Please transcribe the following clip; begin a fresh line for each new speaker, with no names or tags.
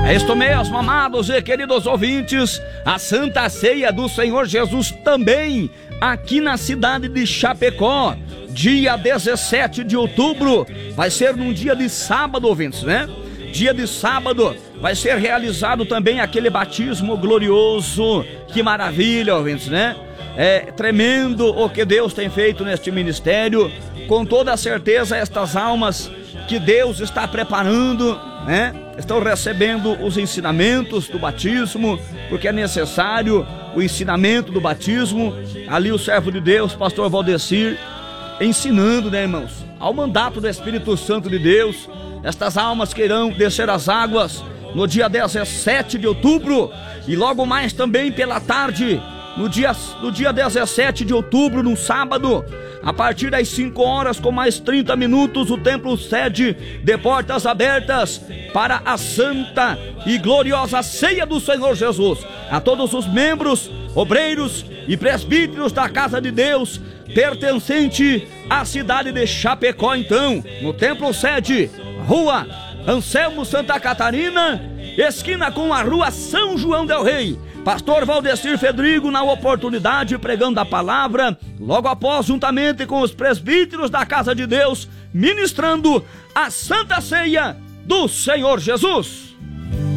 É isto mesmo, amados e queridos ouvintes, a Santa Ceia do Senhor Jesus também aqui na cidade de Chapecó, dia 17 de outubro, vai ser num dia de sábado, ouvintes, né? Dia de sábado vai ser realizado também aquele batismo glorioso. Que maravilha, ouvintes, né? É tremendo o que Deus tem feito neste ministério. Com toda certeza, estas almas que Deus está preparando, né, estão recebendo os ensinamentos do batismo, porque é necessário o ensinamento do batismo. Ali o servo de Deus, pastor Valdecir, ensinando, né, irmãos, ao mandato do Espírito Santo de Deus. Estas almas que irão descer as águas no dia 17 de outubro e logo mais também pela tarde, no dia 17 de outubro, no sábado, a partir das 5 horas com mais 30 minutos, o templo sede de portas abertas para a santa e gloriosa ceia do Senhor Jesus. A todos os membros, obreiros e presbíteros da casa de Deus, pertencente à cidade de Chapecó, então, no templo sede, Rua Anselmo Santa Catarina, esquina com a Rua São João del Rei. Pastor Valdecir Fedrigo, na oportunidade, pregando a palavra, logo após, juntamente com os presbíteros da casa de Deus, ministrando a Santa Ceia do Senhor Jesus.